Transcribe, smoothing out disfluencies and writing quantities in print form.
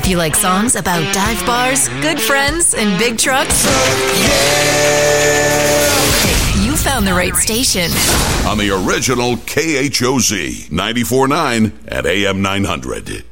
you like songs about dive bars, good friends, and big trucks? Hey, you found the right station. On the original KHOZ 94.9 at AM 900.